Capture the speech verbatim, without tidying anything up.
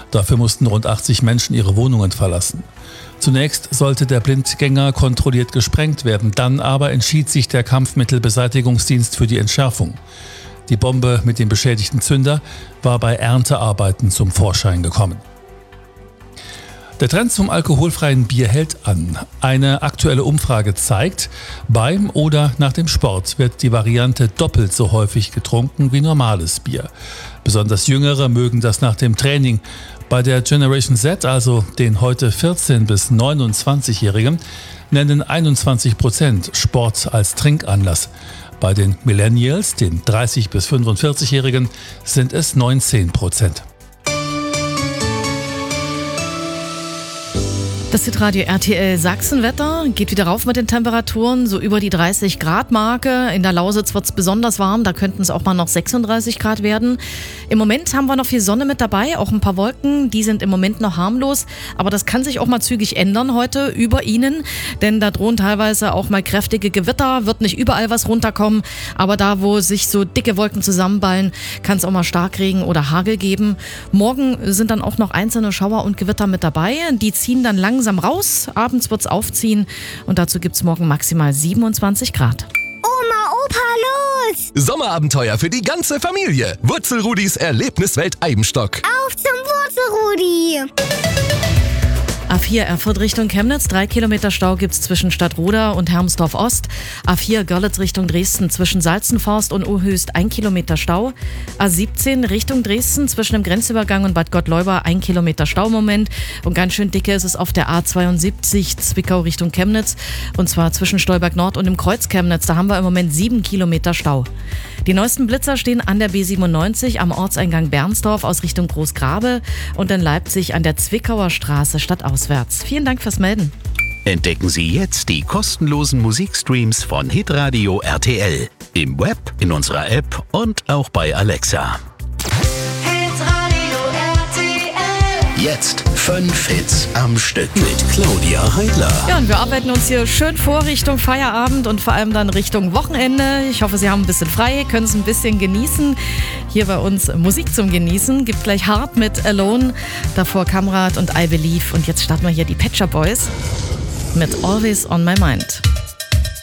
Dafür mussten rund achtzig Menschen ihre Wohnungen verlassen. Zunächst sollte der Blindgänger kontrolliert gesprengt werden, dann aber entschied sich der Kampfmittelbeseitigungsdienst für die Entschärfung. Die Bombe mit dem beschädigten Zünder war bei Erntearbeiten zum Vorschein gekommen. Der Trend zum alkoholfreien Bier hält an. Eine aktuelle Umfrage zeigt, beim oder nach dem Sport wird die Variante doppelt so häufig getrunken wie normales Bier. Besonders Jüngere mögen das nach dem Training. Bei der Generation Z, also den heute vierzehn- bis neunundzwanzigjährigen, nennen einundzwanzig Prozent Sport als Trinkanlass. Bei den Millennials, den dreißig- bis fünfundvierzigjährigen, sind es neunzehn Prozent. Das Hitradio R T L Sachsenwetter geht wieder rauf mit den Temperaturen, so über die dreißig Grad Marke. In der Lausitz wird es besonders warm, da könnten es auch mal noch sechsunddreißig Grad werden. Im Moment haben wir noch viel Sonne mit dabei, auch ein paar Wolken, die sind im Moment noch harmlos. Aber das kann sich auch mal zügig ändern heute über Ihnen, denn da drohen teilweise auch mal kräftige Gewitter, wird nicht überall was runterkommen. Aber da, wo sich so dicke Wolken zusammenballen, kann es auch mal Starkregen oder Hagel geben. Morgen sind dann auch noch einzelne Schauer und Gewitter mit dabei, die ziehen dann lang langsam raus, abends wird's aufziehen und dazu gibt's morgen maximal siebenundzwanzig Grad. Oma, Opa, los! Sommerabenteuer für die ganze Familie. Wurzelrudis Erlebniswelt Eibenstock. Auf zum Wurzelrudi! A vier Erfurt Richtung Chemnitz, drei Kilometer Stau gibt's zwischen Stadtroda und Hermsdorf Ost. A vier Görlitz Richtung Dresden zwischen Salzenforst und Ohöst, ein Kilometer Stau. A siebzehn Richtung Dresden zwischen dem Grenzübergang und Bad Gottleuba, ein Kilometer Stau im Moment. Und ganz schön dicke ist es auf der A zweiundsiebzig Zwickau Richtung Chemnitz. Und zwar zwischen Stolberg Nord und dem Kreuz Chemnitz. Da haben wir im Moment sieben Kilometer Stau. Die neuesten Blitzer stehen an der B siebenundneunzig am Ortseingang Bernsdorf aus Richtung Großgrabe und in Leipzig an der Zwickauer Straße stadtauswärts. Vielen Dank fürs Melden. Entdecken Sie jetzt die kostenlosen Musikstreams von Hitradio R T L. Im Web, in unserer App und auch bei Alexa. Hitradio R T L. Jetzt fünf Hits am Stück mit Claudia Heidler. Ja, und wir arbeiten uns hier schön vor Richtung Feierabend und vor allem dann Richtung Wochenende. Ich hoffe, Sie haben ein bisschen frei, können es ein bisschen genießen. Hier bei uns Musik zum Genießen. Gibt gleich Hart mit Alone, davor Kamrat und I Believe. Und jetzt starten wir hier die Pet Shop Boys mit Always on My Mind.